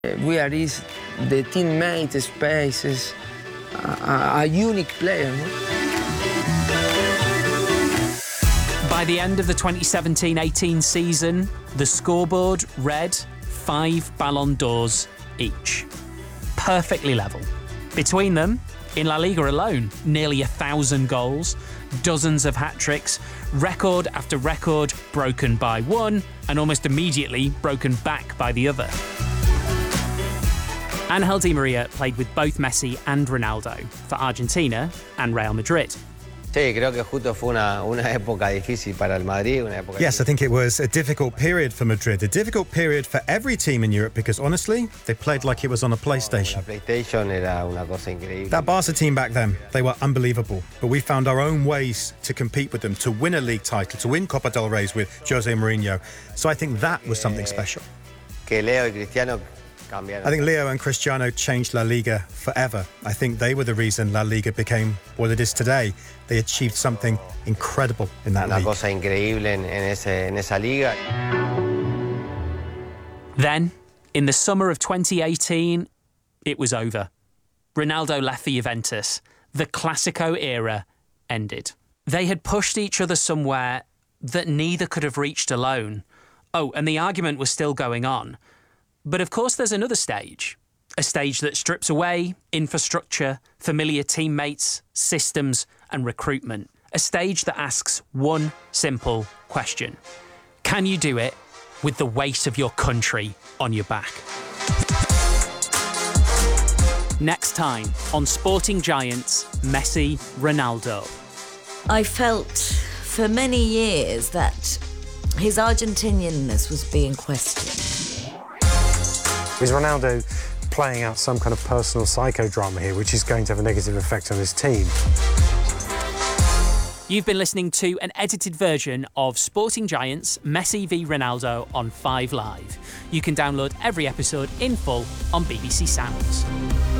Where is the teammate space is a unique player. No? By the end of the 2017-18 season, the scoreboard read 5 Ballon d'Ors each. Perfectly level. Between them, in La Liga alone, nearly 1,000 goals, dozens of hat-tricks, record after record broken by one, and almost immediately broken back by the other. Ángel Di María played with both Messi and Ronaldo for Argentina and Real Madrid. Sí, creo que justo fue una época difícil para el Madrid. Yes, I think it was a difficult period for Madrid, a difficult period for every team in Europe because, honestly, they played like it was on a PlayStation. La PlayStation era una cosa increíble. That Barca team back then, they were unbelievable, but we found our own ways to compete with them, to win a league title, to win Copa del Rey with Jose Mourinho. So I think that was something special. Que Leo y Cristiano I think Leo and Cristiano changed La Liga forever. I think they were the reason La Liga became what it is today. They achieved something incredible in that league. Una cosa increíble en esa liga. Then, in the summer of 2018, it was over. Ronaldo left for Juventus. The Classico era ended. They had pushed each other somewhere that neither could have reached alone. Oh, and the argument was still going on. But of course there's another stage. A stage that strips away infrastructure, familiar teammates, systems and recruitment. A stage that asks one simple question. Can you do it with the weight of your country on your back? Next time on Sporting Giants, Messi, Ronaldo. I felt for many years that his Argentinianness was being questioned. Is Ronaldo playing out some kind of personal psychodrama here, which is going to have a negative effect on his team? You've been listening to an edited version of Sporting Giants, Messi v Ronaldo on 5 Live. You can download every episode in full on BBC Sounds.